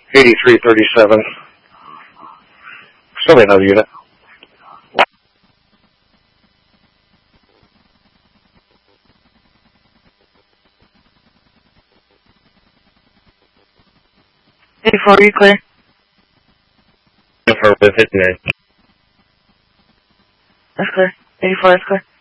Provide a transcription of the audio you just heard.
8337. Still another unit. Are you clear? For within it. That's clear. 84, that's clear.